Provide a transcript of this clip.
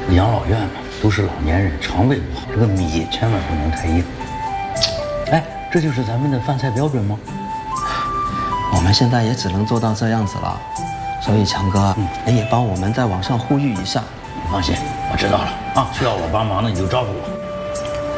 养老院嘛，都是老年人，肠胃不好，这个米千万不能太硬。哎，这就是咱们的饭菜标准吗？ 我们现在也只能做到这样子了，所以强哥，你也帮我们在网上呼吁一下。 你放心，我知道了啊，需要我帮忙的你就招呼我。